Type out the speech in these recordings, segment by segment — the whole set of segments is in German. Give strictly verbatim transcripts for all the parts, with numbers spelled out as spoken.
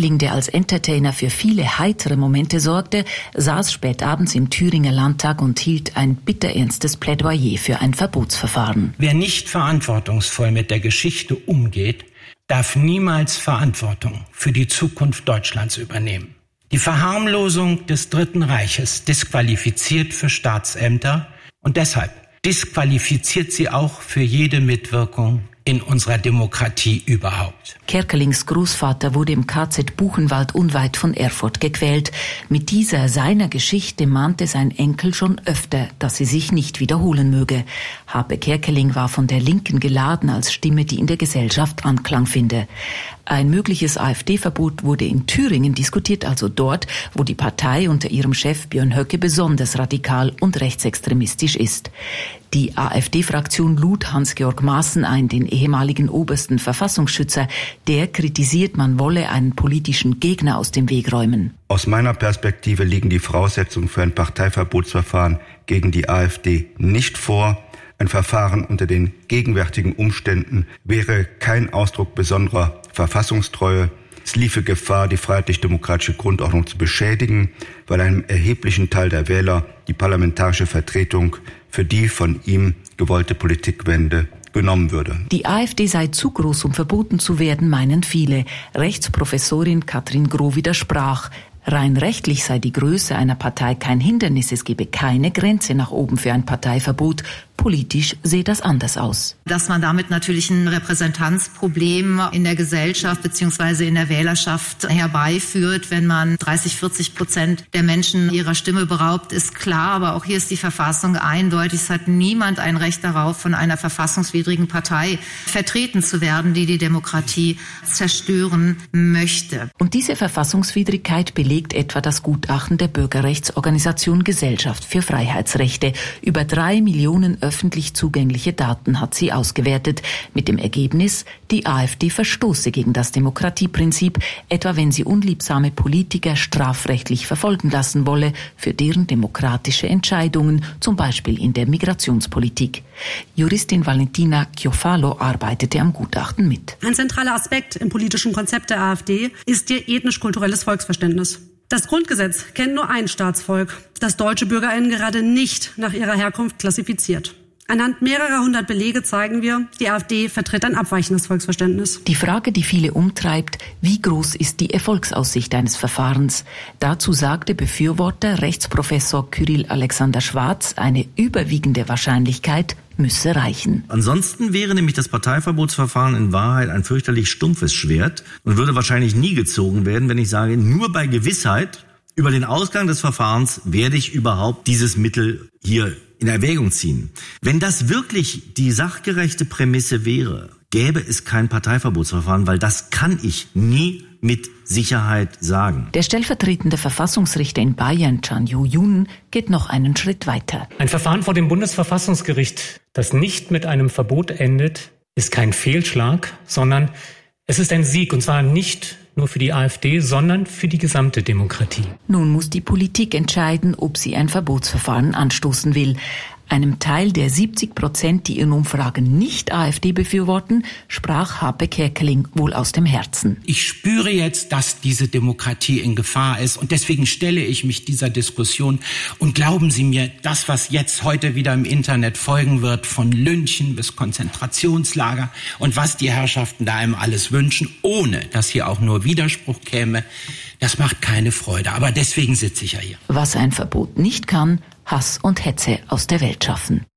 Kerkeling, der als Entertainer für viele heitere Momente sorgte, saß spät abends im Thüringer Landtag und hielt ein bitterernstes Plädoyer für ein Verbotsverfahren. Wer nicht verantwortungsvoll mit der Geschichte umgeht, darf niemals Verantwortung für die Zukunft Deutschlands übernehmen. Die Verharmlosung des Dritten Reiches disqualifiziert für Staatsämter und deshalb disqualifiziert sie auch für jede Mitwirkung in unserer Demokratie überhaupt. Kerkelings Großvater wurde im K Z Buchenwald unweit von Erfurt gequält. Mit dieser seiner Geschichte mahnte sein Enkel schon öfter, dass sie sich nicht wiederholen möge. Habe Kerkeling war von der Linken geladen als Stimme, die in der Gesellschaft Anklang finde. Ein mögliches AfD-Verbot wurde in Thüringen diskutiert, also dort, wo die Partei unter ihrem Chef Björn Höcke besonders radikal und rechtsextremistisch ist. Die AfD-Fraktion lud Hans-Georg Maaßen ein, den ehemaligen obersten Verfassungsschützer. Der kritisiert, man wolle einen politischen Gegner aus dem Weg räumen. Aus meiner Perspektive liegen die Voraussetzungen für ein Parteiverbotsverfahren gegen die AfD nicht vor. Ein Verfahren unter den gegenwärtigen Umständen wäre kein Ausdruck besonderer Verfassungstreue. Es liefe Gefahr, die freiheitlich-demokratische Grundordnung zu beschädigen, weil einem erheblichen Teil der Wähler die parlamentarische Vertretung für die von ihm gewollte Politikwende genommen würde. Die AfD sei zu groß, um verboten zu werden, meinen viele. Rechtsprofessorin Katrin Groh widersprach. Rein rechtlich sei die Größe einer Partei kein Hindernis, es gebe keine Grenze nach oben für ein Parteiverbot. Politisch sehe das anders aus. Dass man damit natürlich ein Repräsentanzproblem in der Gesellschaft bzw. in der Wählerschaft herbeiführt, wenn man dreißig, vierzig Prozent der Menschen ihrer Stimme beraubt, ist klar. Aber auch hier ist die Verfassung eindeutig. Es hat niemand ein Recht darauf, von einer verfassungswidrigen Partei vertreten zu werden, die die Demokratie zerstören möchte. Und diese Verfassungswidrigkeit belegt etwa das Gutachten der Bürgerrechtsorganisation Gesellschaft für Freiheitsrechte. Über drei Millionen öffentlich zugängliche Daten hat sie ausgewertet, mit dem Ergebnis, die AfD verstoße gegen das Demokratieprinzip, etwa wenn sie unliebsame Politiker strafrechtlich verfolgen lassen wolle für deren demokratische Entscheidungen, zum Beispiel in der Migrationspolitik. Juristin Valentina Chiofalo arbeitete am Gutachten mit. Ein zentraler Aspekt im politischen Konzept der AfD ist ihr ethnisch-kulturelles Volksverständnis. Das Grundgesetz kennt nur ein Staatsvolk, das deutsche BürgerInnen gerade nicht nach ihrer Herkunft klassifiziert. Anhand mehrerer hundert Belege zeigen wir, die AfD vertritt ein abweichendes Volksverständnis. Die Frage, die viele umtreibt, wie groß ist die Erfolgsaussicht eines Verfahrens? Dazu sagte Befürworter Rechtsprofessor Kyrill Alexander Schwarz, eine überwiegende Wahrscheinlichkeit müsse reichen. Ansonsten wäre nämlich das Parteiverbotsverfahren in Wahrheit ein fürchterlich stumpfes Schwert und würde wahrscheinlich nie gezogen werden, wenn ich sage, nur bei Gewissheit über den Ausgang des Verfahrens werde ich überhaupt dieses Mittel hier in Erwägung ziehen. Wenn das wirklich die sachgerechte Prämisse wäre, gäbe es kein Parteiverbotsverfahren, weil das kann ich nie mit Sicherheit sagen. Der stellvertretende Verfassungsrichter in Bayern, Can Yu-Yun, geht noch einen Schritt weiter. Ein Verfahren vor dem Bundesverfassungsgericht, das nicht mit einem Verbot endet, ist kein Fehlschlag, sondern es ist ein Sieg, und zwar nicht nur für die AfD, sondern für die gesamte Demokratie. Nun muss die Politik entscheiden, ob sie ein Verbotsverfahren anstoßen will. Einem Teil der siebzig Prozent, die in Umfragen nicht AfD befürworten, sprach Harpe Kerkeling wohl aus dem Herzen. Ich spüre jetzt, dass diese Demokratie in Gefahr ist und deswegen stelle ich mich dieser Diskussion. Und glauben Sie mir, das, was jetzt heute wieder im Internet folgen wird, von Lynchen bis Konzentrationslager und was die Herrschaften da einem alles wünschen, ohne dass hier auch nur Widerspruch käme, das macht keine Freude. Aber deswegen sitze ich ja hier. Was ein Verbot nicht kann, Hass und Hetze aus der Welt schaffen.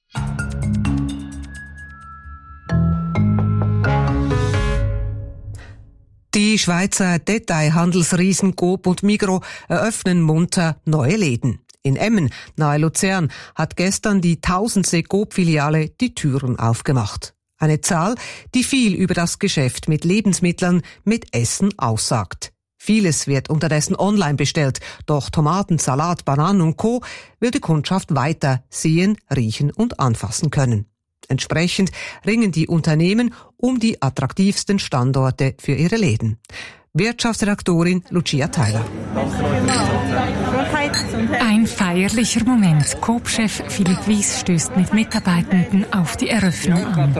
Die Schweizer Detailhandelsriesen Coop und Migros eröffnen munter neue Läden. In Emmen, nahe Luzern, hat gestern die tausendste Coop-Filiale die Türen aufgemacht. Eine Zahl, die viel über das Geschäft mit Lebensmitteln, mit Essen aussagt. Vieles wird unterdessen online bestellt, doch Tomaten, Salat, Bananen und Co. will die Kundschaft weiter sehen, riechen und anfassen können. Entsprechend ringen die Unternehmen um die attraktivsten Standorte für ihre Läden. Wirtschaftsredaktorin Lucia Theiler. Ein feierlicher Moment. Coop-Chef Philipp Wies stößt mit Mitarbeitenden auf die Eröffnung an.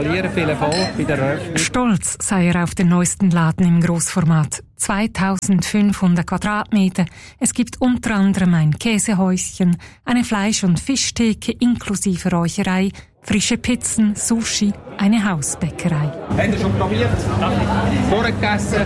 Stolz sei er auf den neuesten Laden im Grossformat. zweitausendfünfhundert Quadratmeter. Es gibt unter anderem ein Käsehäuschen, eine Fleisch- und Fischtheke inklusive Räucherei, frische Pizzen, Sushi, eine Hausbäckerei. Haben Sie schon probiert? Vorgegessen?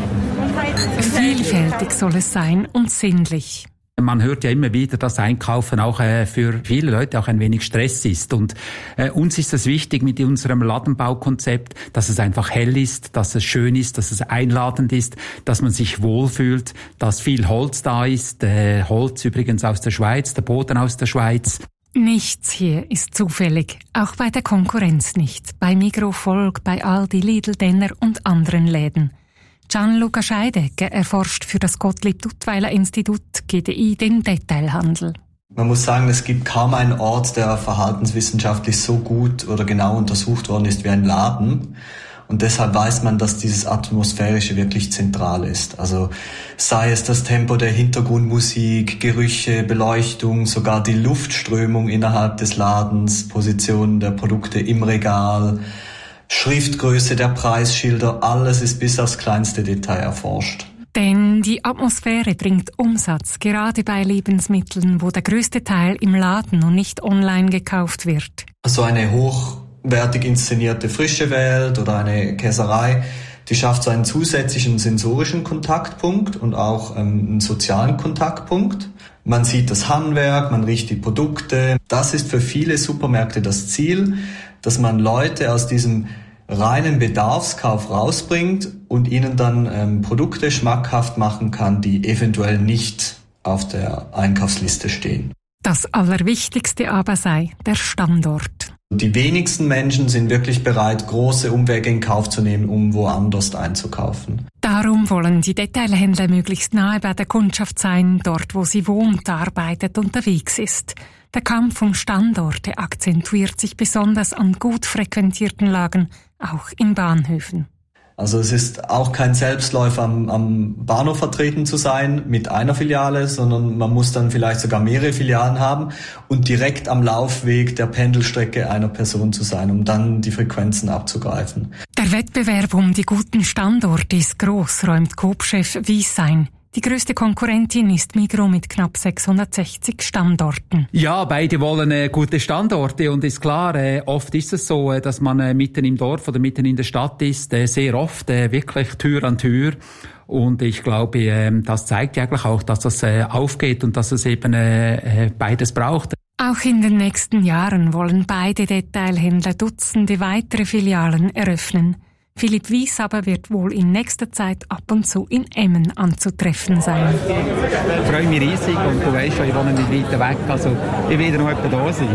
Vielfältig soll es sein und sinnlich. Man hört ja immer wieder, dass Einkaufen auch äh, für viele Leute auch ein wenig Stress ist. Und äh, uns ist es wichtig mit unserem Ladenbaukonzept, dass es einfach hell ist, dass es schön ist, dass es einladend ist, dass man sich wohlfühlt, dass viel Holz da ist. Äh, Holz übrigens aus der Schweiz, der Boden aus der Schweiz. Nichts hier ist zufällig, auch bei der Konkurrenz nicht. Bei Migros, Volk, bei Aldi, Lidl, Denner und anderen Läden. Gianluca Scheidegger erforscht für das Gottlieb-Duttweiler-Institut G D I den Detailhandel. Man muss sagen, es gibt kaum einen Ort, der verhaltenswissenschaftlich so gut oder genau untersucht worden ist wie ein Laden. Und deshalb weiß man, dass dieses Atmosphärische wirklich zentral ist. Also sei es das Tempo der Hintergrundmusik, Gerüche, Beleuchtung, sogar die Luftströmung innerhalb des Ladens, Positionen der Produkte im Regal, Schriftgröße der Preisschilder, alles ist bis aufs kleinste Detail erforscht. Denn die Atmosphäre bringt Umsatz, gerade bei Lebensmitteln, wo der größte Teil im Laden und nicht online gekauft wird. So eine hochwertig inszenierte frische Welt oder eine Käserei, die schafft so einen zusätzlichen sensorischen Kontaktpunkt und auch ähm, einen sozialen Kontaktpunkt. Man sieht das Handwerk, man riecht die Produkte. Das ist für viele Supermärkte das Ziel, dass man Leute aus diesem reinen Bedarfskauf rausbringt und ihnen dann ähm, Produkte schmackhaft machen kann, die eventuell nicht auf der Einkaufsliste stehen. Das Allerwichtigste aber sei der Standort. Die wenigsten Menschen sind wirklich bereit, große Umwege in Kauf zu nehmen, um woanders einzukaufen. Darum wollen die Detailhändler möglichst nahe bei der Kundschaft sein, dort wo sie wohnt, arbeitet, unterwegs ist. Der Kampf um Standorte akzentuiert sich besonders an gut frequentierten Lagen, auch in Bahnhöfen. Also es ist auch kein Selbstläufer, am, am Bahnhof vertreten zu sein mit einer Filiale, sondern man muss dann vielleicht sogar mehrere Filialen haben und direkt am Laufweg der Pendelstrecke einer Person zu sein, um dann die Frequenzen abzugreifen. Der Wettbewerb um die guten Standorte ist groß, räumt Coop-Chef Wies ein. Die größte Konkurrentin ist Migros mit knapp sechshundertsechzig Standorten. Ja, beide wollen äh, gute Standorte und ist klar, äh, oft ist es so, äh, dass man äh, mitten im Dorf oder mitten in der Stadt ist, äh, sehr oft äh, wirklich Tür an Tür. Und ich glaube, äh, das zeigt eigentlich auch, dass das äh, aufgeht und dass es eben äh, beides braucht. Auch in den nächsten Jahren wollen beide Detailhändler Dutzende weitere Filialen eröffnen. Philipp Wies aber wird wohl in nächster Zeit ab und zu in Emmen anzutreffen sein. Ich freue mich riesig und du weißt schon, ich wohne nicht weiter weg, also ich werde noch etwa da sein.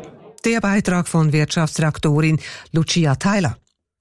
Der Beitrag von Wirtschaftsredaktorin Lucia Theiler.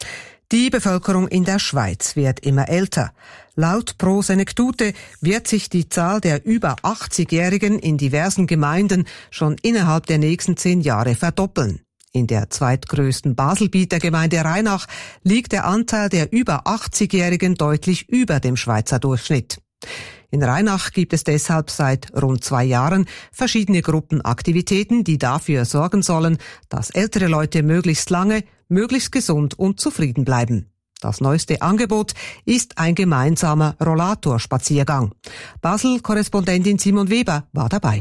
Die Bevölkerung in der Schweiz wird immer älter. Laut Pro Senectute wird sich die Zahl der über achtzigjährigen in diversen Gemeinden schon innerhalb der nächsten zehn Jahre verdoppeln. In der zweitgrößten Baselbieter Gemeinde Rheinach liegt der Anteil der über achtzigjährigen deutlich über dem Schweizer Durchschnitt. In Rheinach gibt es deshalb seit rund zwei Jahren verschiedene Gruppenaktivitäten, die dafür sorgen sollen, dass ältere Leute möglichst lange, möglichst gesund und zufrieden bleiben. Das neueste Angebot ist ein gemeinsamer Rollatorspaziergang. Basel-Korrespondentin Simon Weber war dabei.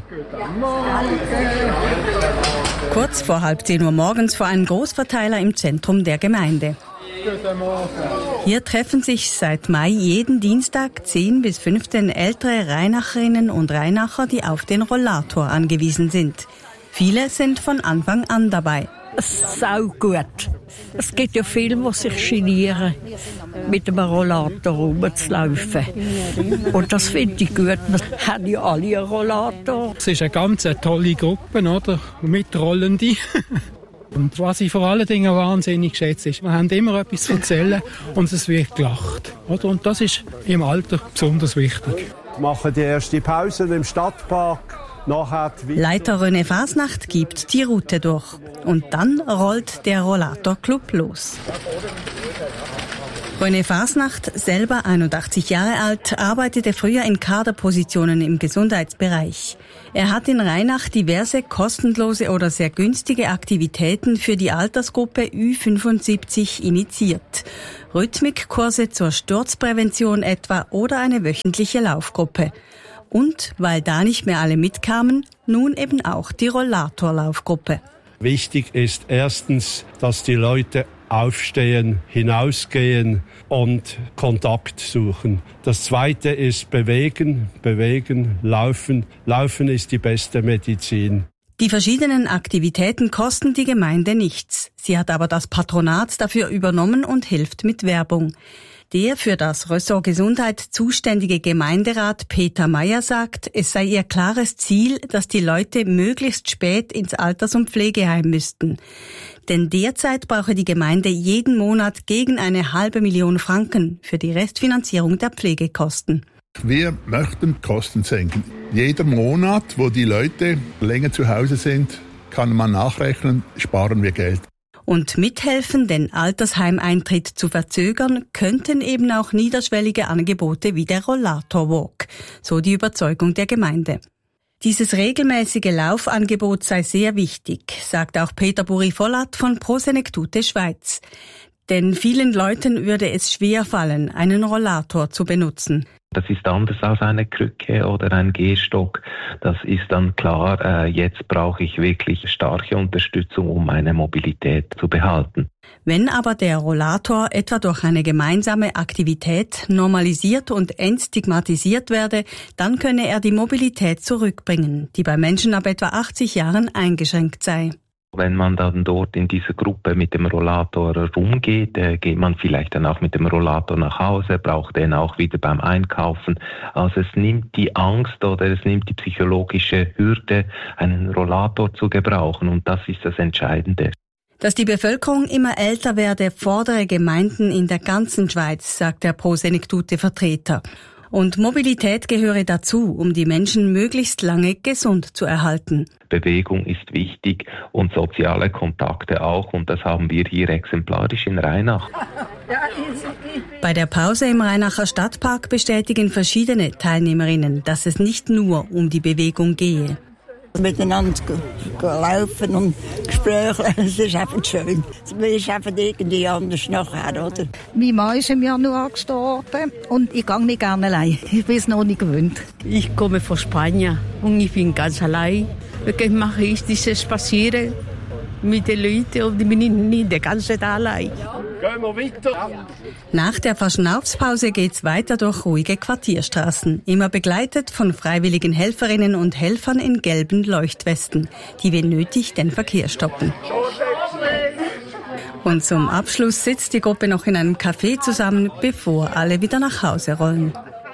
Kurz vor halb zehn Uhr morgens vor einem Großverteiler im Zentrum der Gemeinde. Hier treffen sich seit Mai jeden Dienstag zehn bis fünfzehn ältere Rheinacherinnen und Rheinacher, die auf den Rollator angewiesen sind. Viele sind von Anfang an dabei. Es ist sau gut. Es gibt ja viele, die sich genieren, mit dem Rollator rumzulaufen. Und das finde ich gut. Wir haben ja alle einen Rollator. Es ist eine ganz tolle Gruppe, oder? Mitrollende. Und was ich vor allen Dingen wahnsinnig schätze, ist, wir haben immer etwas zu erzählen und es wird gelacht. Oder? Und das ist im Alter besonders wichtig. Wir machen die erste Pause im Stadtpark. Leiter René Fasnacht gibt die Route durch. Und dann rollt der Rollatorclub los. René Fasnacht, selber einundachtzig Jahre alt, arbeitete früher in Kaderpositionen im Gesundheitsbereich. Er hat in Rheinach diverse kostenlose oder sehr günstige Aktivitäten für die Altersgruppe Ü fünfundsiebzig initiiert. Rhythmikkurse zur Sturzprävention etwa oder eine wöchentliche Laufgruppe. Und, weil da nicht mehr alle mitkamen, nun eben auch die Rollatorlaufgruppe. Wichtig ist erstens, dass die Leute aufstehen, hinausgehen und Kontakt suchen. Das Zweite ist bewegen, bewegen, laufen. Laufen ist die beste Medizin. Die verschiedenen Aktivitäten kosten die Gemeinde nichts. Sie hat aber das Patronat dafür übernommen und hilft mit Werbung. Der für das Ressort Gesundheit zuständige Gemeinderat Peter Meyer sagt, es sei ihr klares Ziel, dass die Leute möglichst spät ins Alters- und Pflegeheim müssten. Denn derzeit brauche die Gemeinde jeden Monat gegen eine halbe Million Franken für die Restfinanzierung der Pflegekosten. Wir möchten Kosten senken. Jeder Monat, wo die Leute länger zu Hause sind, kann man nachrechnen, sparen wir Geld. Und mithelfen, den Altersheimeintritt zu verzögern, könnten eben auch niederschwellige Angebote wie der Rollator-Walk, so die Überzeugung der Gemeinde. Dieses regelmäßige Laufangebot sei sehr wichtig, sagt auch Peter Buri-Vollat von Pro Senectute Schweiz. Denn vielen Leuten würde es schwer fallen, einen Rollator zu benutzen. Das ist anders als eine Krücke oder ein Gehstock. Das ist dann klar, äh, jetzt brauche ich wirklich starke Unterstützung, um meine Mobilität zu behalten. Wenn aber der Rollator etwa durch eine gemeinsame Aktivität normalisiert und entstigmatisiert werde, dann könne er die Mobilität zurückbringen, die bei Menschen ab etwa achtzig Jahren eingeschränkt sei. Wenn man dann dort in dieser Gruppe mit dem Rollator rumgeht, äh, geht man vielleicht dann auch mit dem Rollator nach Hause, braucht den auch wieder beim Einkaufen. Also es nimmt die Angst oder es nimmt die psychologische Hürde, einen Rollator zu gebrauchen, und das ist das Entscheidende. Dass die Bevölkerung immer älter werde, fordere Gemeinden in der ganzen Schweiz, sagt der Pro Senectute Vertreter. Und Mobilität gehöre dazu, um die Menschen möglichst lange gesund zu erhalten. Bewegung ist wichtig und soziale Kontakte auch, und das haben wir hier exemplarisch in Rheinach. Bei der Pause im Rheinacher Stadtpark bestätigen verschiedene Teilnehmerinnen, dass es nicht nur um die Bewegung gehe. Miteinander laufen und Gespräche, es ist einfach schön. Es ist einfach irgendwie anders nachher, oder? Mein Mann ist im Januar gestorben und ich gehe nicht gerne allein. Ich bin es noch nicht gewöhnt. Ich komme von Spanien und ich bin ganz allein. Wirklich mache ich dieses Spazieren mit den Leuten und ich bin nicht den ganzen Tag allein. Gehen wir weiter. Nach der Verschnaufspause geht's weiter durch ruhige Quartierstraßen, immer begleitet von freiwilligen Helferinnen und Helfern in gelben Leuchtwesten, die wenn nötig den Verkehr stoppen. Und zum Abschluss sitzt die Gruppe noch in einem Café zusammen, bevor alle wieder nach Hause rollen.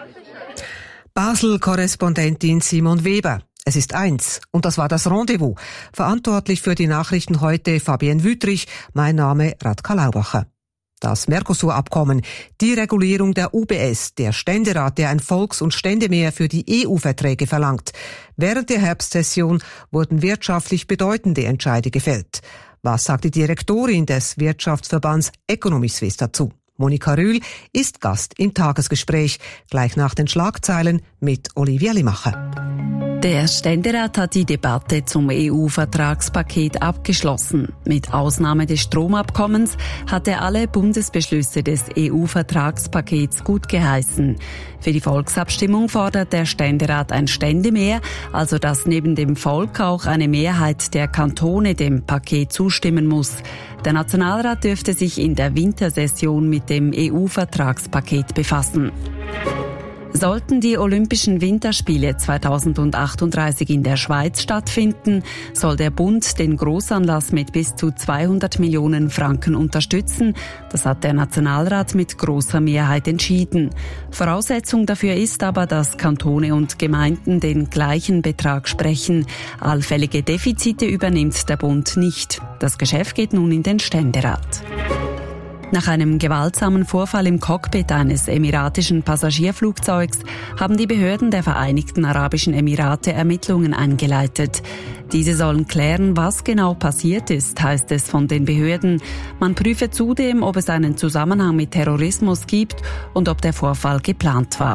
Basel-Korrespondentin Simon Weber. Es ist eins, und das war das Rendezvous. Verantwortlich für die Nachrichten heute Fabienne Wüttrich, mein Name Radka Laubacher. Das Mercosur-Abkommen, die Regulierung der U B S, der Ständerat, der ein Volks- und Ständemehr für die E U-Verträge verlangt. Während der Herbstsession wurden wirtschaftlich bedeutende Entscheide gefällt. Was sagt die Direktorin des Wirtschaftsverbands Economy Suisse dazu? Monika Rühl ist Gast im Tagesgespräch, gleich nach den Schlagzeilen mit Olivia Limacher. Der Ständerat hat die Debatte zum E U-Vertragspaket abgeschlossen. Mit Ausnahme des Stromabkommens hat er alle Bundesbeschlüsse des E U-Vertragspakets gut geheißen. Für die Volksabstimmung fordert der Ständerat ein Ständemehr, also dass neben dem Volk auch eine Mehrheit der Kantone dem Paket zustimmen muss. Der Nationalrat dürfte sich in der Wintersession mit dem E U-Vertragspaket befassen. Sollten die Olympischen Winterspiele zweitausendachtunddreißig in der Schweiz stattfinden, soll der Bund den Grossanlass mit bis zu zweihundert Millionen Franken unterstützen. Das hat der Nationalrat mit grosser Mehrheit entschieden. Voraussetzung dafür ist aber, dass Kantone und Gemeinden den gleichen Betrag sprechen. Allfällige Defizite übernimmt der Bund nicht. Das Geschäft geht nun in den Ständerat. Nach einem gewaltsamen Vorfall im Cockpit eines emiratischen Passagierflugzeugs haben die Behörden der Vereinigten Arabischen Emirate Ermittlungen eingeleitet. Diese sollen klären, was genau passiert ist, heißt es von den Behörden. Man prüfe zudem, ob es einen Zusammenhang mit Terrorismus gibt und ob der Vorfall geplant war.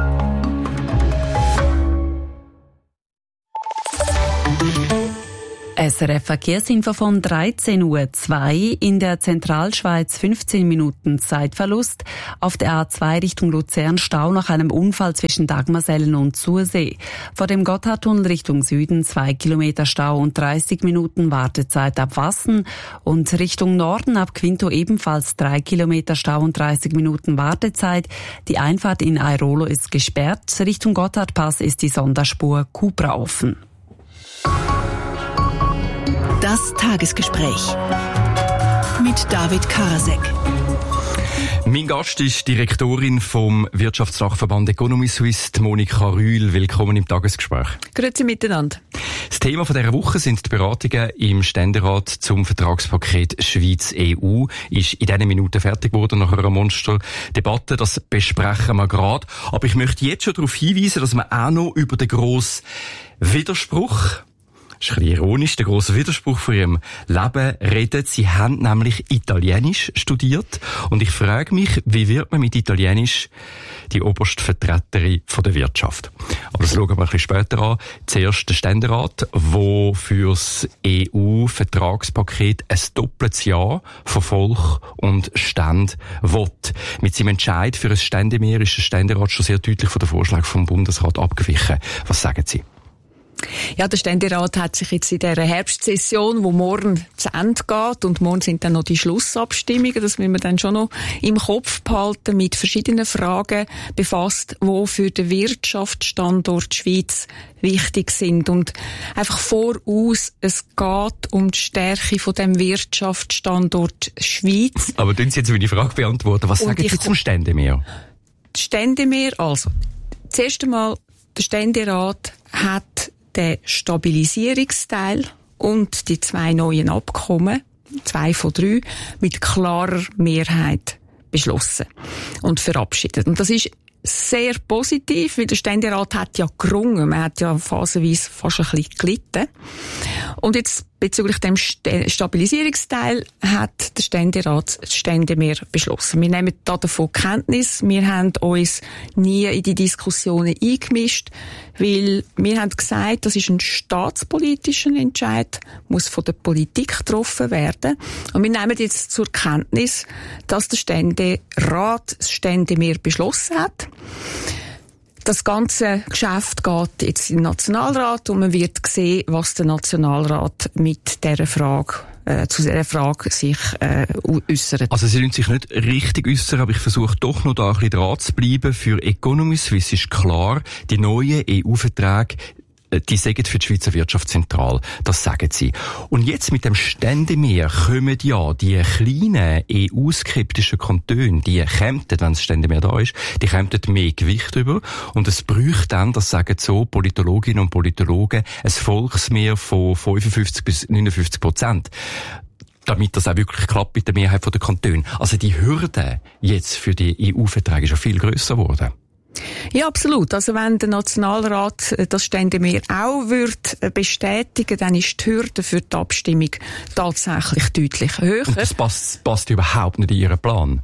S R F Verkehrsinfo von dreizehn Uhr zwei. In der Zentralschweiz fünfzehn Minuten Zeitverlust. Auf der A zwei Richtung Luzern Stau nach einem Unfall zwischen Dagmersellen und Sursee. Vor dem Gotthardtunnel Richtung Süden zwei Kilometer Stau und dreißig Minuten Wartezeit ab Wassen. Und Richtung Norden ab Quinto ebenfalls drei Kilometer Stau und dreißig Minuten Wartezeit. Die Einfahrt in Airolo ist gesperrt. Richtung Gotthardpass ist die Sonderspur Cupra offen. Das Tagesgespräch mit David Karasek. Mein Gast ist Direktorin vom Wirtschaftsdachverband Economy Suisse, Monika Rühl. Willkommen im Tagesgespräch. Grüezi miteinander. Das Thema von dieser Woche sind die Beratungen im Ständerat zum Vertragspaket Schweiz-E U. Ist in diesen Minuten fertig geworden nach einer Monsterdebatte. Das besprechen wir gerade. Aber ich möchte jetzt schon darauf hinweisen, dass wir auch noch über den grossen Widerspruch, das ist ein bisschen ironisch, der grosse Widerspruch von ihrem Leben redet. Sie haben nämlich Italienisch studiert. Und ich frage mich, wie wird man mit Italienisch die oberste Vertreterin von der Wirtschaft? Aber das schauen wir ein bisschen später an. Zuerst der Ständerat, der für das E U-Vertragspaket ein doppeltes Ja von Volk und Ständen will. Mit seinem Entscheid für ein Ständemehr ist der Ständerat schon sehr deutlich von den Vorschlägen vom Bundesrat abgewichen. Was sagen Sie? Ja, der Ständerat hat sich jetzt in dieser Herbstsession, wo morgen zu Ende geht, und morgen sind dann noch die Schlussabstimmungen, das müssen wir dann schon noch im Kopf behalten, mit verschiedenen Fragen befasst, die für den Wirtschaftsstandort Schweiz wichtig sind. Und einfach voraus, es geht um die Stärke von dem Wirtschaftsstandort Schweiz. Aber tun Sie jetzt meine Frage beantworten. Was und sagen Sie zum Ständemehr? Ständemehr, also, zuerst einmal, der Ständerat hat den Stabilisierungsteil und die zwei neuen Abkommen, zwei von drei, mit klarer Mehrheit beschlossen und verabschiedet. Und das ist sehr positiv, weil der Ständerat hat ja gerungen, man hat ja phasenweise fast ein bisschen gelitten. Und jetzt bezüglich dem Stabilisierungsteil hat der Ständerat das Ständemehr beschlossen. Wir nehmen da davon Kenntnis. Wir haben uns nie in die Diskussionen eingemischt, weil wir haben gesagt, das ist ein staatspolitischer Entscheid, muss von der Politik getroffen werden. Und wir nehmen jetzt zur Kenntnis, dass der Ständerat das Ständemehr beschlossen hat. Das ganze Geschäft geht jetzt in den Nationalrat und man wird sehen, was der Nationalrat mit dieser Frage, äh, zu dieser Frage sich äh, äußert. Also Sie wollen sich nicht richtig äußern, aber ich versuche doch noch da ein bisschen dran zu bleiben. Für Economy Suisse ist klar, die neuen E U-Verträge, die sagen für die Schweizer Wirtschaft zentral. Das sagen sie. Und jetzt mit dem Ständemehr kommen ja die kleinen E U-skeptischen Kantone, die kämpfen, wenn das Ständemehr da ist, die kämpfen mehr Gewicht über. Und es bräuchte dann, das sagen so Politologinnen und Politologen, ein Volksmehr von fünfundfünfzig bis neunundfünfzig Prozent. Damit das auch wirklich klappt mit der Mehrheit der Kantone. Also die Hürde jetzt für die E U-Verträge ist ja viel grösser geworden. Ja, absolut. Also wenn der Nationalrat das Ständemehr auch wird bestätigen, dann ist die Hürde für die Abstimmung tatsächlich deutlich höher. Und das passt, passt überhaupt nicht in Ihren Plan?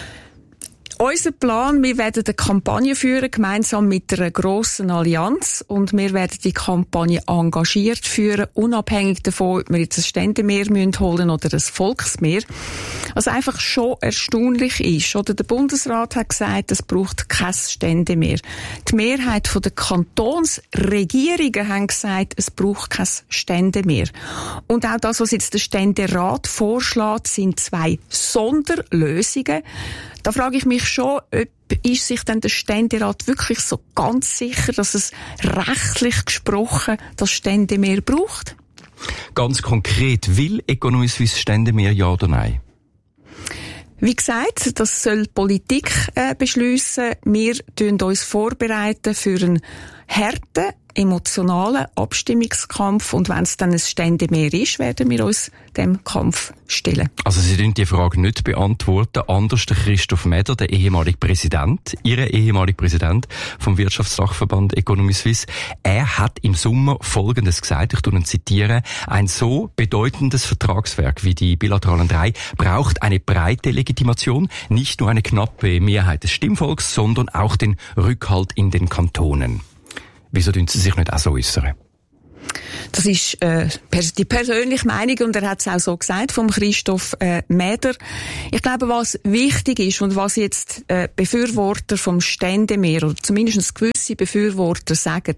Unser Plan, wir werden eine Kampagne führen, gemeinsam mit einer grossen Allianz, und wir werden die Kampagne engagiert führen, unabhängig davon, ob wir jetzt ein Ständemehr holen oder ein Volksmehr. Was einfach schon erstaunlich ist, oder? Der Bundesrat hat gesagt, es braucht kein Ständemehr. Die Mehrheit der Kantonsregierungen haben gesagt, es braucht kein Ständemehr. Und auch das, was jetzt der Ständerat vorschlägt, sind zwei Sonderlösungen. Da frage ich mich schon, ob ist sich denn der Ständerat wirklich so ganz sicher, dass es rechtlich gesprochen das Ständemehr braucht? Ganz konkret, will Economy Suisse Ständemehr, ja oder nein? Wie gesagt, das soll die Politik äh, beschliessen. Wir tun uns vorbereiten für einen harten emotionalen Abstimmungskampf und wenn es dann ein Ständemehr ist, werden wir uns dem Kampf stellen. Also Sie dürfen die Frage nicht beantworten. Anders der Christoph Meder, der ehemalige Präsident, Ihr ehemaliger Präsident vom Wirtschaftsdachverband Economy Suisse, er hat im Sommer Folgendes gesagt, ich tue ihn zitieren: Ein so bedeutendes Vertragswerk wie die bilateralen drei braucht eine breite Legitimation, nicht nur eine knappe Mehrheit des Stimmvolks, sondern auch den Rückhalt in den Kantonen. Wieso tun Sie sich nicht auch so äußern? Das ist äh, die persönliche Meinung und er hat es auch so gesagt vom Christoph äh, Meder. Ich glaube, was wichtig ist und was jetzt äh, Befürworter vom Ständemehr oder zumindest gewisse Befürworter sagen,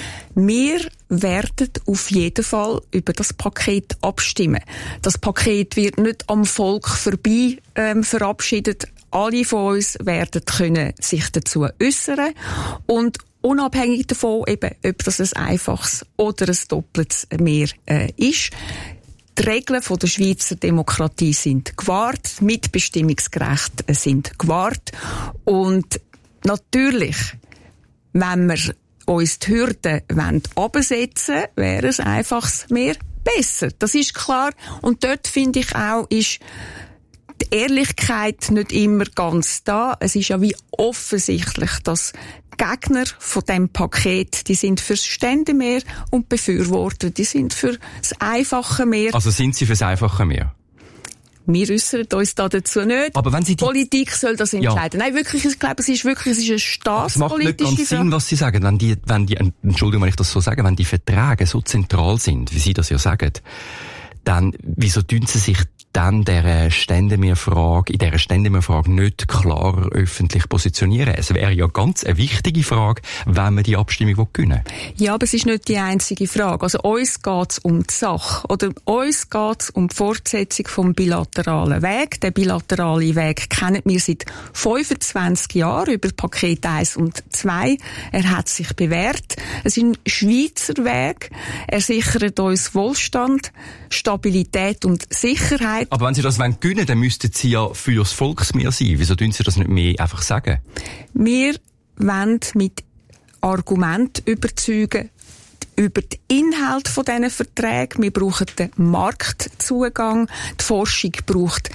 wir werden auf jeden Fall über das Paket abstimmen. Das Paket wird nicht am Volk vorbei ähm, verabschiedet. Alle von uns werden können sich dazu äußern und unabhängig davon, eben, ob das ein einfaches oder ein doppeltes Mehr äh, ist. Die Regeln von der Schweizer Demokratie sind gewahrt, Mitbestimmungsgerecht sind gewahrt und natürlich, wenn wir uns die Hürden herabsetzen wollen, wäre ein einfaches Mehr besser. Das ist klar und dort finde ich auch, ist die Ehrlichkeit nicht immer ganz da. Es ist ja wie offensichtlich, dass Gegner von dem Paket, die sind fürs Ständemehr und Befürworter, die sind für das einfache Mehr. Also sind Sie für das einfache Mehr? Wir äußern uns da dazu nicht. Aber wenn Sie die Politik soll das entscheiden. Ja. Nein, wirklich, ich glaube, es ist wirklich, es ist eine staatspolitische Frage. Es macht nicht ganz Sinn, was Sie sagen. Wenn die, wenn die, Entschuldigung, wenn ich das so sage, wenn die Verträge so zentral sind, wie Sie das ja sagen, dann, wieso tun Sie sich dann der Ständemehrfrage, in dieser Ständemehrfrage nicht klarer öffentlich positionieren? Es wäre ja ganz eine wichtige Frage, wenn man die Abstimmung gewinnen will. Ja, aber es ist nicht die einzige Frage. Also uns geht es um die Sache. Oder uns geht es um die Fortsetzung vom bilateralen Weg. Den bilateralen Weg kennen wir seit fünfundzwanzig Jahren über Paket eins und zwei. Er hat sich bewährt. Es ist ein Schweizer Weg. Er sichert uns Wohlstand, Stabilität und Sicherheit. Aber wenn Sie das gewinnen wollen, dann müssten Sie ja fürs Volksmehr sein. Wieso tun Sie das nicht mehr einfach sagen? Wir wollen mit Argumenten überzeugen über den Inhalt von diesen Verträgen. Wir brauchen den Marktzugang. Die Forschung braucht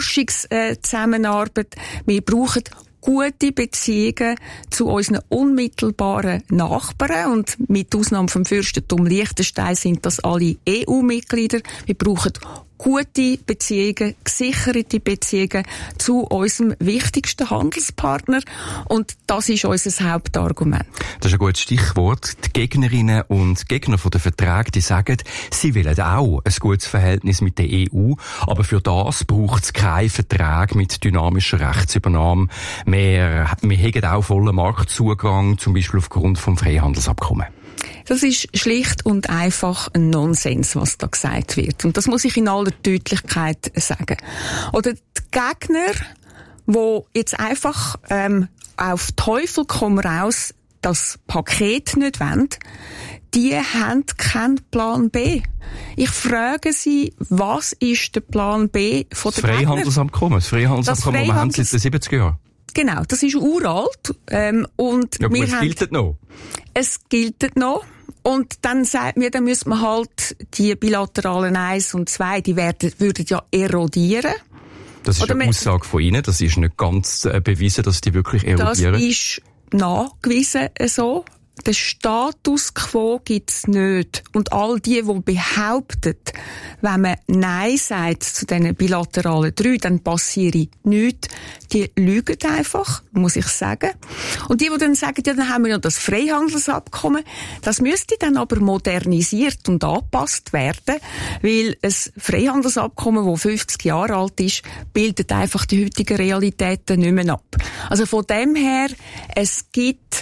Forschungszusammenarbeit. Wir brauchen gute Beziehungen zu unseren unmittelbaren Nachbarn und mit Ausnahme vom Fürstentum Liechtenstein sind das alle E U-Mitglieder. Wir brauchen gute Beziehungen, gesicherte Beziehungen zu unserem wichtigsten Handelspartner und das ist unser Hauptargument. Das ist ein gutes Stichwort. Die Gegnerinnen und Gegner von den Verträgen, die sagen, sie wollen auch ein gutes Verhältnis mit der E U, aber für das braucht es keinen Vertrag mit dynamischer Rechtsübernahme. Wir, wir haben auch vollen Marktzugang, zum Beispiel aufgrund vom Freihandelsabkommen. Das ist schlicht und einfach ein Nonsens, was da gesagt wird. Und das muss ich in aller Deutlichkeit sagen. Oder die Gegner, die jetzt einfach ähm, auf Teufel komm raus das Paket nicht wollen, die haben keinen Plan B. Ich frage Sie, was ist der Plan B von der Gegner? Das Freihandelsabkommen, das Freihandelsabkommen, das wir haben seit den siebziger Jahren. Genau, das ist uralt. Ähm, und ja, wir es haben, gilt noch. Es gilt noch. Und dann sagt mir, dann müsste man halt die bilateralen eins und zwei, die werden, würden ja erodieren. Das ist Oder eine Aussage von Ihnen, das ist nicht ganz äh, bewiesen, dass die wirklich erodieren. Das ist nachgewiesen so. Den Status quo gibt's nicht. Und all die, die behaupten, wenn man Nein sagt zu diesen bilateralen drei, dann passiere nichts, die lügen einfach, muss ich sagen. Und die, die dann sagen, ja, dann haben wir ja das Freihandelsabkommen, das müsste dann aber modernisiert und angepasst werden, weil ein Freihandelsabkommen, das fünfzig Jahre alt ist, bildet einfach die heutigen Realitäten nicht mehr ab. Also von dem her, es gibt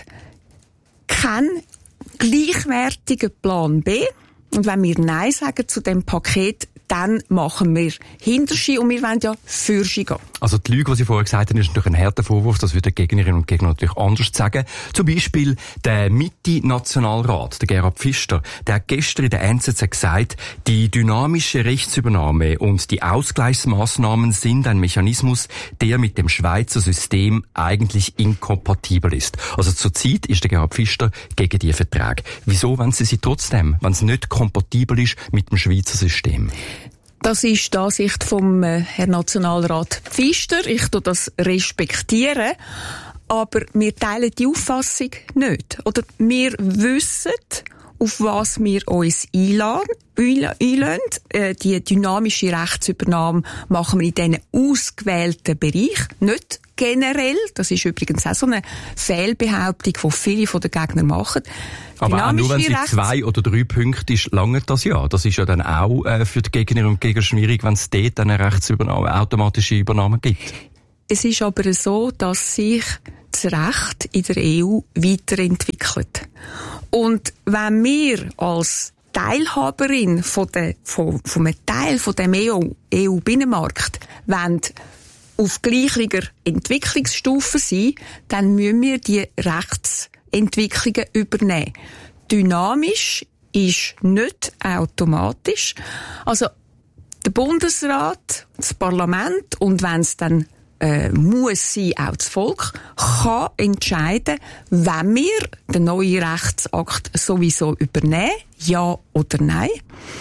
keinen gleichwertigen Plan B. Und wenn wir Nein sagen zu dem Paket, dann machen wir Hinterschi und wir wollen ja Fürschi gehen. Also die Lüge, die Sie vorher gesagt haben, ist natürlich ein harter Vorwurf, das würden Gegnerinnen und Gegner natürlich anders sagen. Zum Beispiel der Mitte-Nationalrat, der Gerhard Pfister, der hat gestern in der N Z Z gesagt, die dynamische Rechtsübernahme und die Ausgleichsmaßnahmen sind ein Mechanismus, der mit dem Schweizer System eigentlich inkompatibel ist. Also zurzeit ist der Gerhard Pfister gegen die Verträge. Wieso wollen Sie sie trotzdem, wenn es nicht kompatibel ist mit dem Schweizer System? Das ist die Ansicht vom äh, Herrn Nationalrat Pfister. Ich tue das respektieren. Aber wir teilen die Auffassung nicht. Oder wir wissen, auf was wir uns einladen. einladen. Äh, die dynamische Rechtsübernahme machen wir in diesen ausgewählten Bereich, nicht generell. Das ist übrigens auch so eine Fehlbehauptung, die viele von den Gegnern machen. Aber auch nur, wenn es in zwei oder drei Punkte ist, lange das ja. Das ist ja dann auch äh, für die Gegnerinnen und Gegner schwierig, wenn es dort eine Rechtsübernahme, automatische Übernahme gibt. Es ist aber so, dass sich das Recht in der E U weiterentwickelt. Und wenn wir als Teilhaberin von der, von, von einem Teil von dem E U-Binnenmarkt wollen auf gleicher Entwicklungsstufe sein, dann müssen wir die Rechtsentwicklungen übernehmen. Dynamisch ist nicht automatisch. Also der Bundesrat, das Parlament und wenn es dann äh, muss sein, auch das Volk, kann entscheiden, wenn wir den neuen Rechtsakt sowieso übernehmen, ja oder nein.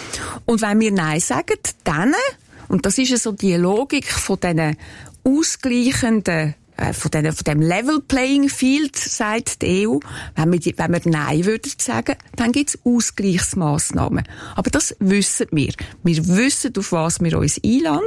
Und wenn wir Nein sagen, dann, und das ist ja so die Logik von diesen ausgleichenden, äh, von, diesen, von dem Level Playing Field, sagt die E U, wenn wir, die, wenn wir Nein würden sagen, dann gibt es Ausgleichsmaßnahmen. Aber das wissen wir. Wir wissen, auf was wir uns einladen.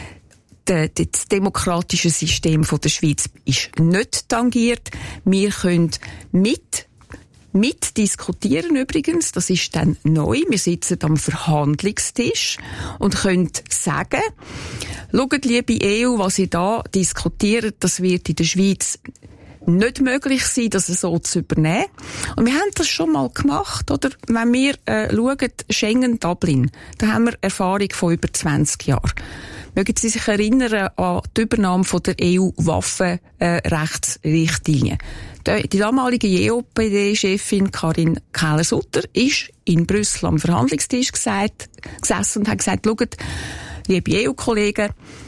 Das demokratische System der Schweiz ist nicht tangiert. Wir können mit, mit diskutieren übrigens. Das ist dann neu. Wir sitzen am Verhandlungstisch und können sagen, schaut, liebe E U, was ihr da diskutiert, das wird in der Schweiz nicht möglich sein, das so zu übernehmen. Und wir haben das schon mal gemacht, oder? Wenn wir äh, schauen, Schengen-Dublin, da haben wir Erfahrung von über zwanzig Jahren. Mögen Sie sich erinnern an die Übernahme von der E U-Waffenrechtsrichtlinie? Äh, die damalige E O P D-Chefin Karin Keller-Sutter ist in Brüssel am Verhandlungstisch gesagt, gesessen und hat gesagt, schaut, liebe E U-Kollegen,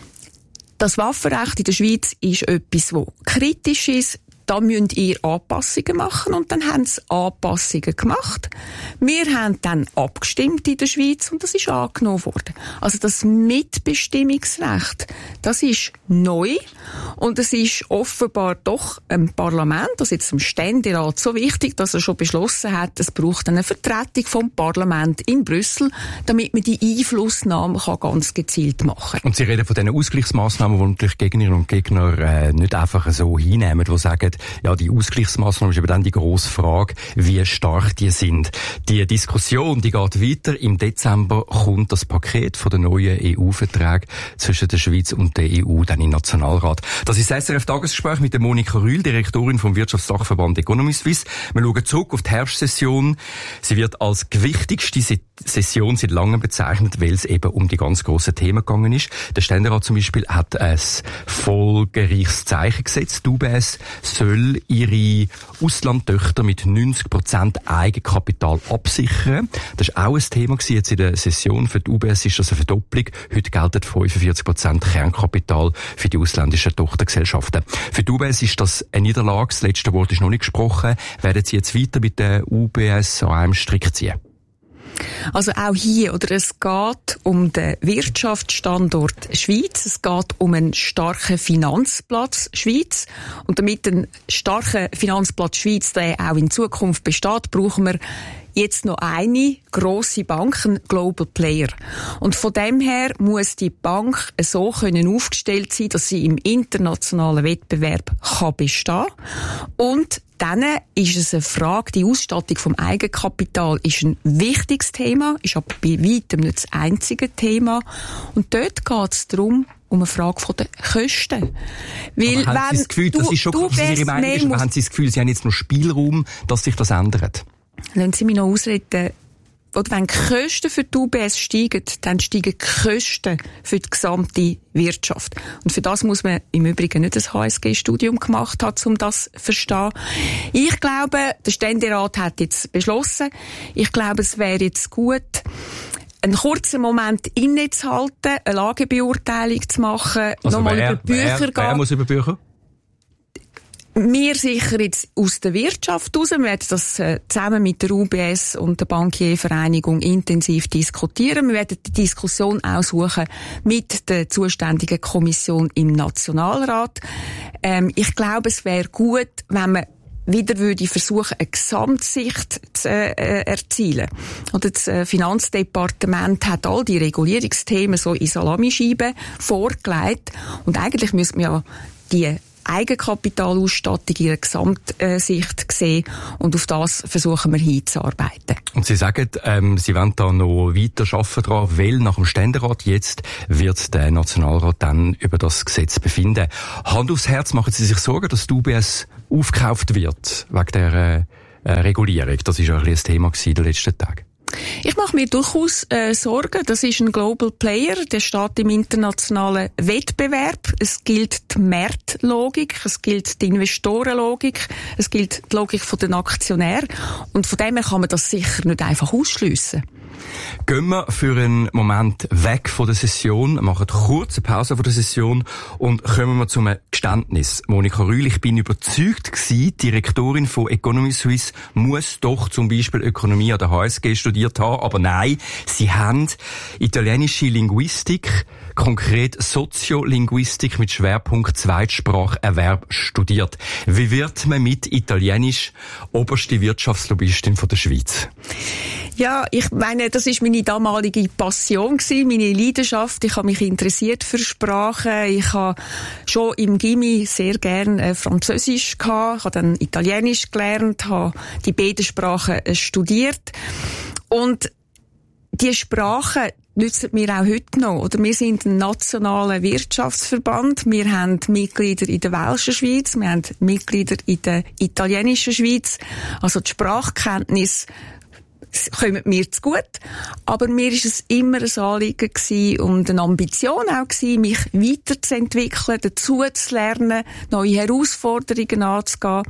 das Waffenrecht in der Schweiz ist etwas, das kritisch ist. Da müsst ihr Anpassungen machen. Und dann haben sie Anpassungen gemacht. Wir haben dann abgestimmt in der Schweiz und das ist angenommen worden. Also das Mitbestimmungsrecht, das ist neu. Und es ist offenbar doch im Parlament, also jetzt im Ständerat, so wichtig, dass er schon beschlossen hat, es braucht eine Vertretung vom Parlament in Brüssel, damit man die Einflussnahme kann ganz gezielt machen kann. Und Sie reden von diesen Ausgleichsmaßnahmen, die natürlich Gegnerinnen und Gegner äh, nicht einfach so hinnehmen, die sagen, ja, die Ausgleichsmaßnahmen ist aber dann die grosse Frage, wie stark die sind. Die Diskussion, die geht weiter. Im Dezember kommt das Paket von den neuen E U-Verträgen zwischen der Schweiz und der E U dann im Nationalrat. Das ist das S R F-Tagesgespräch mit der Monika Rühl, Direktorin vom Wirtschaftsdachverband Economy Suisse. Wir schauen zurück auf die Herbstsession. Sie wird als gewichtigste Session seit langem bezeichnet, weil es eben um die ganz grossen Themen gegangen ist. Der Ständerat zum Beispiel hat ein folgereiches Zeichen gesetzt. Die U B S soll ihre Auslandtöchter mit neunzig Prozent Eigenkapital absichern. Das war auch ein Thema jetzt in der Session. Für die U B S ist das eine Verdopplung. Heute gelten fünfundvierzig Prozent Kernkapital für die ausländischen Tochtergesellschaften. Für die U B S ist das eine Niederlage. Das letzte Wort ist noch nicht gesprochen. Werden Sie jetzt weiter mit der U B S an einem Strick ziehen? Also auch hier, oder es geht um den Wirtschaftsstandort Schweiz, es geht um einen starken Finanzplatz Schweiz und damit ein starker Finanzplatz Schweiz, der auch in Zukunft besteht, brauchen wir jetzt noch eine grosse Bank, ein Global Player. Und von dem her muss die Bank so können aufgestellt sein, dass sie im internationalen Wettbewerb kann bestehen. Und dann ist es eine Frage, die Ausstattung vom Eigenkapital ist ein wichtiges Thema, ist aber bei weitem nicht das einzige Thema. Und dort geht es darum, um eine Frage von den Kosten. Weil, aber haben wenn Sie das Gefühl, du, das ist schon was Ihre Meinung ist, aber haben Sie das Gefühl, Sie haben jetzt noch Spielraum, dass sich das ändert? Lassen Sie mich noch ausreden. oder wenn die Kosten für die U B S steigen, dann steigen die Kosten für die gesamte Wirtschaft. Und für das muss man im Übrigen nicht ein H S G-Studium gemacht haben, um das zu verstehen. Ich glaube, der Ständerat hat jetzt beschlossen, ich glaube, es wäre jetzt gut, einen kurzen Moment innezuhalten, eine Lagebeurteilung zu machen, also nochmal wer, über die Bücher wer, gehen. Wer muss über Bücher? Wir sicher jetzt aus der Wirtschaft raus. Wir werden das äh, zusammen mit der U B S und der Bankiervereinigung intensiv diskutieren. Wir werden die Diskussion auch suchen mit der zuständigen Kommission im Nationalrat. Ähm, ich glaube, es wäre gut, wenn man wieder würde versuchen, eine Gesamtsicht zu äh, erzielen. Oder das äh, Finanzdepartement hat all die Regulierungsthemen so in Salamischeiben vorgelegt. Und eigentlich müsste man ja die Eigenkapitalausstattung in ihrer Gesamtsicht sehen und auf das versuchen wir hinzuarbeiten. Und Sie sagen, ähm, Sie wollen da noch weiter arbeiten dran, weil nach dem Ständerat jetzt wird der Nationalrat dann über das Gesetz befinden. Hand aufs Herz, machen Sie sich Sorgen, dass die U B S aufgekauft wird wegen der äh, Regulierung? Das war ja ein bisschen ein Thema in den letzten Tagen. Ich mache mir durchaus äh, Sorgen. Das ist ein Global Player, der steht im internationalen Wettbewerb. Es gilt die Marktlogik, es gilt die Investorenlogik, es gilt die Logik der Aktionäre. Und von dem her kann man das sicher nicht einfach ausschliessen. Gehen wir für einen Moment weg von der Session, machen kurz eine Pause von der Session und kommen wir zu einem Geständnis. Monika Rühl, ich bin überzeugt gewesen, die Direktorin von Economy Suisse muss doch zum Beispiel Ökonomie an der H S G studiert haben, aber nein, sie haben italienische Linguistik, konkret Soziolinguistik mit Schwerpunkt Zweitspracherwerb studiert. Wie wird man mit Italienisch oberste Wirtschaftslobbyistin von der Schweiz? Ja, ich meine, das ist meine damalige Passion gewesen, meine Leidenschaft. Ich habe mich interessiert für Sprachen. Ich habe schon im Gymi sehr gern äh, Französisch gehabt, ich habe dann Italienisch gelernt, habe die beiden Sprachen äh, studiert. Und die Sprachen nützen mir auch heute noch. Oder wir sind ein nationaler Wirtschaftsverband. Wir haben Mitglieder in der welschen Schweiz, wir haben Mitglieder in der italienischen Schweiz. Also die Sprachkenntnis kommen mir zu gut. Aber mir ist es immer ein Anliegen gewesen und eine Ambition auch gewesen, mich weiterzuentwickeln, dazu zu lernen, neue Herausforderungen anzugehen.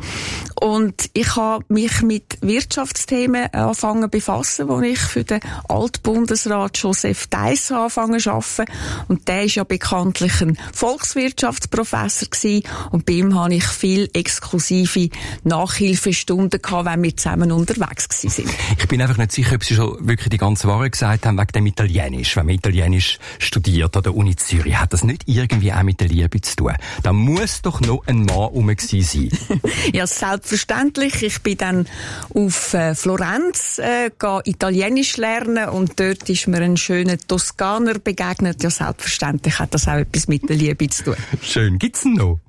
Und ich habe mich mit Wirtschaftsthemen angefangen zu befassen, wo ich für den Altbundesrat Joseph Deiss angefangen zu arbeiten. Und der ist ja bekanntlich ein Volkswirtschaftsprofessor gewesen. Und bei ihm habe ich viel exklusive Nachhilfestunden gehabt, wenn wir zusammen unterwegs gewesen sind. Ich bin einfach nicht sicher, ob Sie schon wirklich die ganze Wahrheit gesagt haben wegen dem Italienisch. Wenn man Italienisch studiert an der Uni Zürich, hat das nicht irgendwie auch mit der Liebe zu tun? Da muss doch noch ein Mann rum gewesen sein. Ja, selbstverständlich. Ich bin dann auf äh, Florenz, äh, gehe Italienisch lernen und dort ist mir ein schöner Toskaner begegnet. Ja, selbstverständlich hat das auch etwas mit der Liebe zu tun. Schön. Gibt's ihn noch?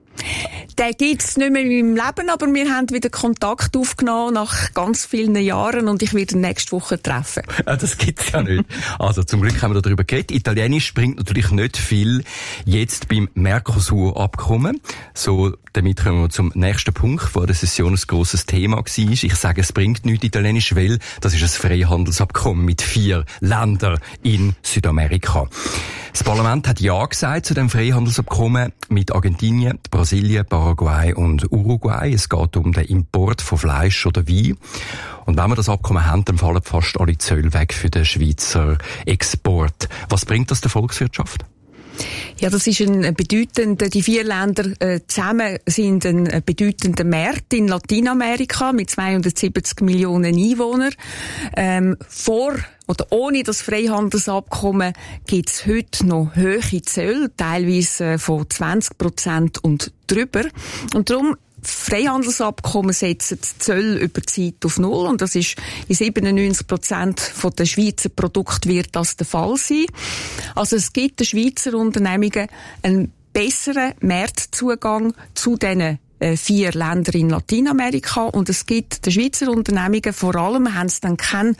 Den gibt's nicht mehr in meinem Leben, aber wir haben wieder Kontakt aufgenommen nach ganz vielen Jahren und ich werde ihn nächste Woche treffen. Ja, das gibt's ja nicht. Also zum Glück haben wir darüber geredet. Italienisch bringt natürlich nicht viel jetzt beim Mercosur-Abkommen. So, damit kommen wir zum nächsten Punkt, wo der Session ein grosses Thema war. Ich sage, es bringt nichts Italienisch, weil das ist ein Freihandelsabkommen mit vier Ländern in Südamerika. Das Parlament hat Ja gesagt zu dem Freihandelsabkommen mit Argentinien, Brasilien, Paraguay und Uruguay. Es geht um den Import von Fleisch oder Wein. Und wenn wir das Abkommen haben, dann fallen fast alle Zölle weg für den Schweizer Export. Was bringt das der Volkswirtschaft? Ja, das ist ein bedeutender, die vier Länder äh, zusammen sind ein bedeutender Markt in Lateinamerika mit zweihundertsiebzig Millionen Einwohnern. Ähm, vor oder ohne das Freihandelsabkommen gibt es heute noch hohe Zölle, teilweise von zwanzig Prozent und drüber. Und darum Freihandelsabkommen setzen die Zölle über die Zeit auf Null und das ist in siebenundneunzig Prozent der Schweizer Produkte wird das der Fall sein. Also es gibt den Schweizer Unternehmungen einen besseren Marktzugang zu diesen vier Länder in Lateinamerika und es gibt den Schweizer Unternehmungen vor allem haben sie dann keinen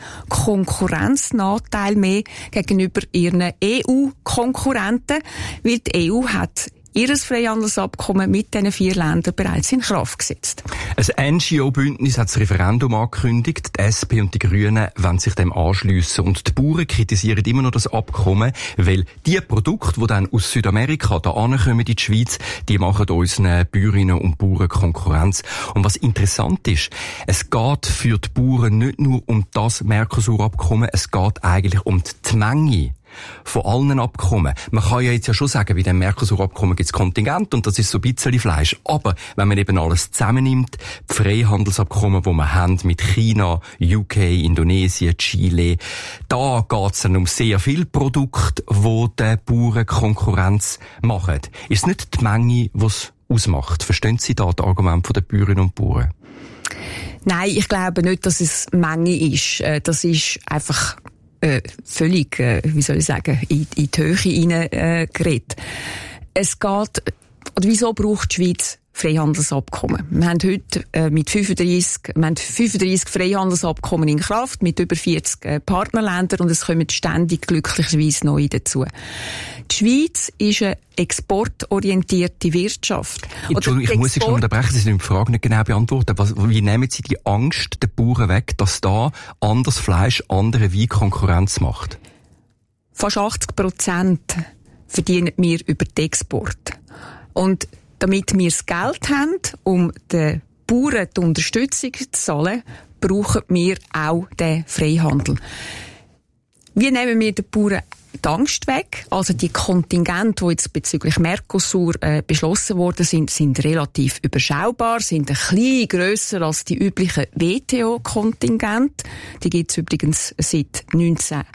Konkurrenznachteil mehr gegenüber ihren E U-Konkurrenten, weil die E U hat ihr Freihandelsabkommen mit diesen vier Ländern bereits in Kraft gesetzt. Ein N G O-Bündnis hat das Referendum angekündigt. Die S P und die Grünen wollen sich dem anschliessen. Und die Bauern kritisieren immer noch das Abkommen, weil die Produkte, die dann aus Südamerika da ankommen in die Schweiz, die machen unseren Bäuerinnen und Bauern Konkurrenz. Und was interessant ist, es geht für die Bauern nicht nur um das Mercosur-Abkommen, es geht eigentlich um die Menge von allen Abkommen. Man kann ja jetzt ja schon sagen, bei dem Mercosur-Abkommen gibt es Kontingent und das ist so ein bisschen Fleisch. Aber wenn man eben alles zusammennimmt, die Freihandelsabkommen, die wir haben mit China, U K, Indonesien, Chile, da geht es dann um sehr viele Produkte, die den Bauern Konkurrenz machen. Ist es nicht die Menge, die es ausmacht? Verstehen Sie da das Argument der Bäuerinnen und Bauern? Nein, ich glaube nicht, dass es Menge ist. Das ist einfach Äh, völlig, äh, wie soll ich sagen, in, in die Höhe hineingeredet. Äh, es geht, oder wieso braucht die Schweiz Freihandelsabkommen? Wir haben heute äh, mit fünfunddreissig, wir haben fünfunddreissig Freihandelsabkommen in Kraft mit über vierzig äh, Partnerländern und es kommen ständig glücklicherweise neue dazu. Die Schweiz ist eine exportorientierte Wirtschaft. Entschuldigung, ich muss Sie schon unterbrechen, Sie sind die Frage nicht genau beantworten. Was, wie nehmen Sie die Angst der Bauern weg, dass da anderes Fleisch andere Wein Konkurrenz macht? Fast achtzig Prozent verdienen wir über den Export. Und damit wir das Geld haben, um den Bauern die Unterstützung zu zahlen, brauchen wir auch den Freihandel. Wie nehmen wir den Bauern die Angst weg? Also die Kontingente, die jetzt bezüglich Mercosur äh, beschlossen worden sind, sind relativ überschaubar, sind ein bisschen grösser als die üblichen W T O-Kontingente. Die gibt es übrigens seit neunzehnhundertneunzig.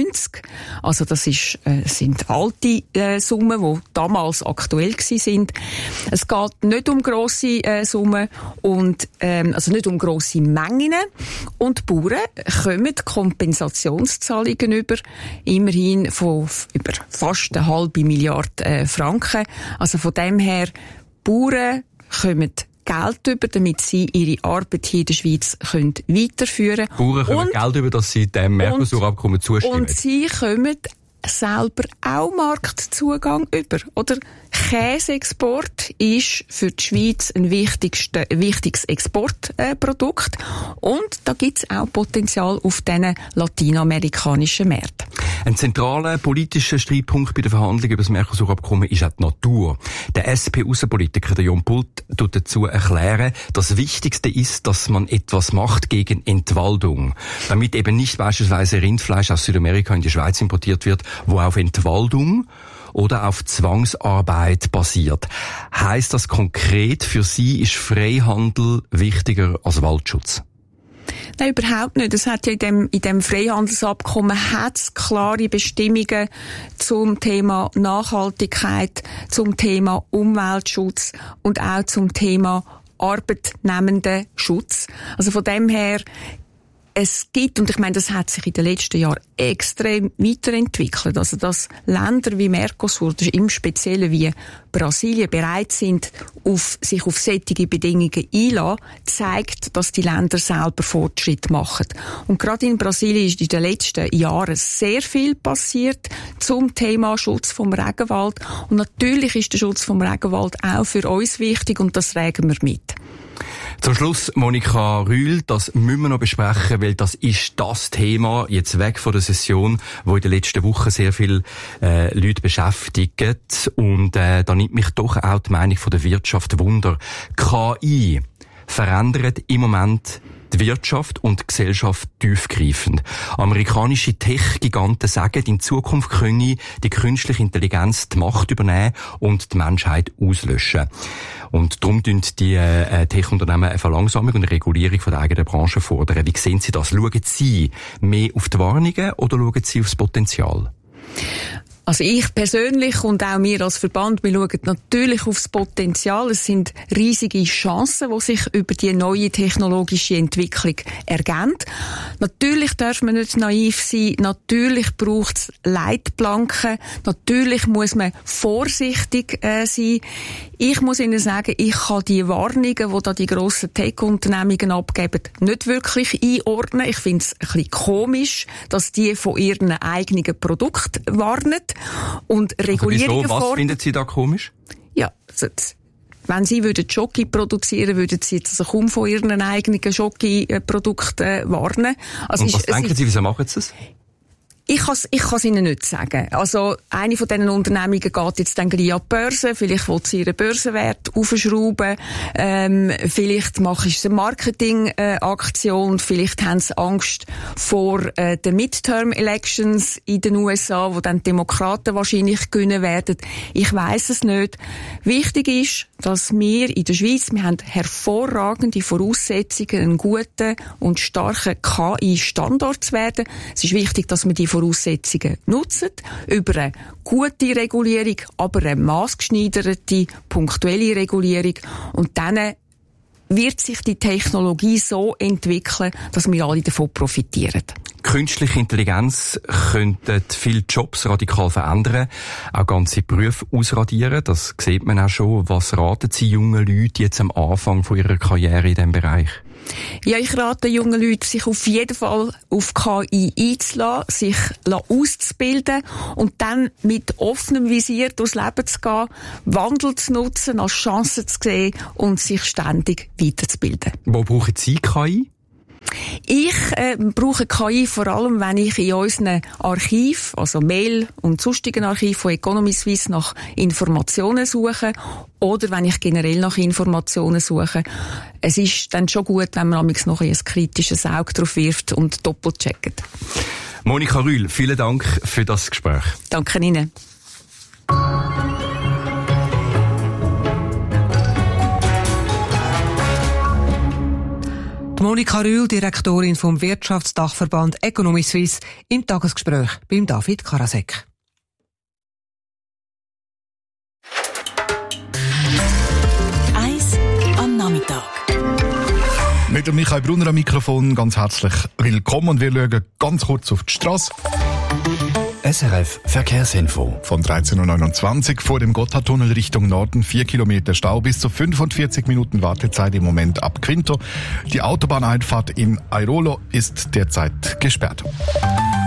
Also das ist, äh, sind alte äh, Summen, die damals aktuell gewesen sind. Es geht nicht um grosse äh, Summen und ähm, also nicht um grosse Mengen. Und die Bauern kommen Kompensationszahlungen über, immerhin von f- über fast eine halbe Milliarde äh, Franken. Also von dem her, Bauern kommen Geld über, damit sie ihre Arbeit hier in der Schweiz können weiterführen können. Bauern kommen und, Geld über, dass sie dem Mercosur-Abkommen zustimmen. Und sie kommen selber auch Marktzugang über. Oder Käseexport ist für die Schweiz ein wichtigste, wichtiges Exportprodukt. Und da gibt es auch Potenzial auf diesen lateinamerikanischen Märkten. Ein zentraler politischer Streitpunkt bei der Verhandlung über das Mercosur-Abkommen ist auch die Natur. Der S P-Außenpolitiker, der Jon Pult, tut dazu erklären, das Wichtigste ist, dass man etwas macht gegen Entwaldung. Damit eben nicht beispielsweise Rindfleisch aus Südamerika in die Schweiz importiert wird, wo auf Entwaldung oder auf Zwangsarbeit basiert. Heißt das konkret, für Sie ist Freihandel wichtiger als Waldschutz? Nein, überhaupt nicht. Es hat ja in dem, in dem Freihandelsabkommen hat's klare Bestimmungen zum Thema Nachhaltigkeit, zum Thema Umweltschutz und auch zum Thema arbeitnehmenden Schutz. Also von dem her, es gibt, und ich meine, das hat sich in den letzten Jahren extrem weiterentwickelt. Also, dass Länder wie Mercosur, im Speziellen wie Brasilien, bereit sind, auf, sich auf solche Bedingungen einzulassen, zeigt, dass die Länder selber Fortschritt machen. Und gerade in Brasilien ist in den letzten Jahren sehr viel passiert zum Thema Schutz vom Regenwald. Und natürlich ist der Schutz vom Regenwald auch für uns wichtig und das tragen wir mit. Zum Schluss, Monika Rühl, das müssen wir noch besprechen, weil das ist das Thema, jetzt weg von der Session, wo in den letzten Wochen sehr viele äh, Leute beschäftigt. Und äh, da nimmt mich doch auch die Meinung von der Wirtschaft Wunder. K I verändert im Moment die Wirtschaft und die Gesellschaft tiefgreifend. Amerikanische Tech-Giganten sagen, in Zukunft könne die künstliche Intelligenz die Macht übernehmen und die Menschheit auslöschen. Und darum tun die äh, Tech-Unternehmen eine Verlangsamung und eine Regulierung von der eigenen Branche fordern. Wie sehen Sie das? Schauen Sie mehr auf die Warnungen oder schauen Sie aufs Potenzial? Also ich persönlich und auch wir als Verband, wir schauen natürlich aufs Potenzial. Es sind riesige Chancen, die sich über die neue technologische Entwicklung ergeben. Natürlich darf man nicht naiv sein. Natürlich braucht es Leitplanken. Natürlich muss man vorsichtig äh, sein. Ich muss Ihnen sagen, ich kann die Warnungen, die da die grossen Tech-Unternehmungen abgeben, nicht wirklich einordnen. Ich finde es ein bisschen komisch, dass die von ihren eigenen Produkten warnen und Regulierungen also wieso? Was fordern. finden Sie da komisch? nutzen. Wenn sie würden Schoki produzieren, würden sie jetzt also kaum von ihren eigenen Schoki-Produkten warnen. Also Und was ist, denken ist, Sie, wieso machen Sie es? Ich kann es ich kann's Ihnen nicht sagen. Also, eine von diesen Unternehmungen geht jetzt dann gleich an die Börse. Vielleicht will sie ihren Börsenwert aufschrauben. Ähm, vielleicht machen sie eine Marketingaktion. Äh, vielleicht haben sie Angst vor äh, den Midterm-Elections in den U S A, wo dann die Demokraten wahrscheinlich gewinnen werden. Ich weiss es nicht. Wichtig ist, dass wir in der Schweiz, wir haben hervorragende Voraussetzungen, einen guten und starken K I-Standort zu werden. Es ist wichtig, dass wir die Voraussetzungen nutzen, über eine gute Regulierung, aber eine maßgeschneiderte, punktuelle Regulierung. Und dann wird sich die Technologie so entwickeln, dass wir alle davon profitieren. Künstliche Intelligenz könnte viele Jobs radikal verändern, auch ganze Berufe ausradieren. Das sieht man auch schon. Was raten Sie jungen Leuten jetzt am Anfang von ihrer Karriere in diesem Bereich? Ja, ich rate jungen Leuten, sich auf jeden Fall auf K I einzulassen, sich auszubilden und dann mit offenem Visier durchs Leben zu gehen, Wandel zu nutzen, als Chance zu sehen und sich ständig weiterzubilden. Wo brauchen Sie K I? Ich äh, brauche K I vor allem, wenn ich in unseren Archiv, also Mail und sonstigen Archiv von Economy Suisse nach Informationen suche oder wenn ich generell nach Informationen suche. Es ist dann schon gut, wenn man manchmal noch ein kritisches Auge drauf wirft und doppelcheckt. Monika Rühl, vielen Dank für das Gespräch. Danke Ihnen. Monika Rühl, Direktorin vom Wirtschaftsdachverband Economy Suisse, im Tagesgespräch beim David Karasek. Eis am Nachmittag. Mit dem Michael Brunner am Mikrofon ganz herzlich willkommen und wir schauen ganz kurz auf die Strasse. S R F Verkehrsinfo. Von dreizehn Uhr neunundzwanzig vor dem Gotthardtunnel Richtung Norden, vier Kilometer Stau bis zu fünfundvierzig Minuten Wartezeit im Moment ab Quinto. Die Autobahneinfahrt in Airolo ist derzeit gesperrt.